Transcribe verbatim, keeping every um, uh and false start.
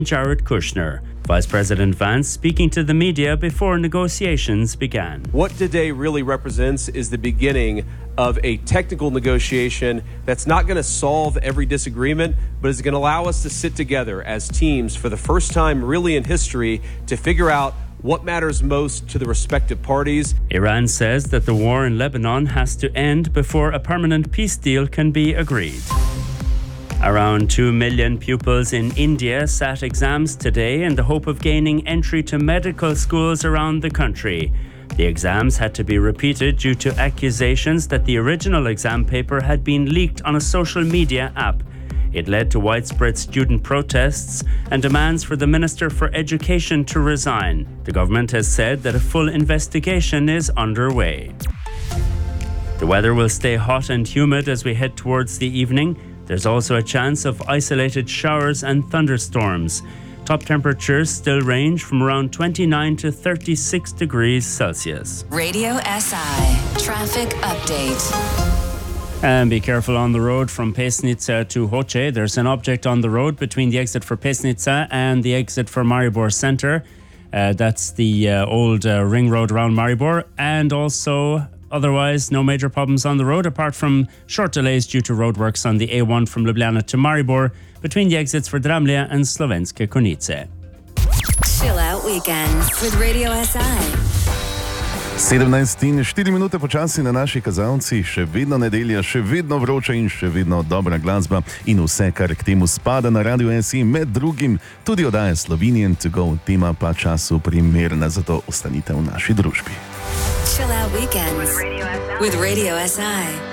Jared Kushner. Vice President Vance speaking to the media before negotiations began. What today really represents is the beginning of a technical negotiation that's not going to solve every disagreement, but is going to allow us to sit together as teams for the first time really in history to figure out what matters most to the respective parties. Iran says that the war in Lebanon has to end before a permanent peace deal can be agreed. Around two million pupils in India sat exams today in the hope of gaining entry to medical schools around the country. The exams had to be repeated due to accusations that the original exam paper had been leaked on a social media app. It led to widespread student protests and demands for the Minister for Education to resign. The government has said that a full investigation is underway. The weather will stay hot and humid as we head towards the evening. There's also a chance of isolated showers and thunderstorms. Top temperatures still range from around twenty-nine to thirty-six degrees Celsius. Radio S I Traffic Update. And be careful on the road from Pesnica to Hoce. There's an object on the road between the exit for Pesnica and the exit for Maribor Centre. Uh, that's the uh, old uh, ring road around Maribor. And also, otherwise, no major problems on the road apart from short delays due to roadworks on the A one from Ljubljana to Maribor between the exits for Dramlje and Slovenske Konjice. Chill out weekends with Radio S I. sedemnajst in štiri minute počasi na naši kazalci, še vedno nedelja, še vedno vroča in še vedno dobra glasba in vse, kar k temu spada na Radio S I, med drugim tudi oddaja Slovenian to go, tema pa času primerna, zato ostanite v naši družbi. Chill out weekends with Radio S I.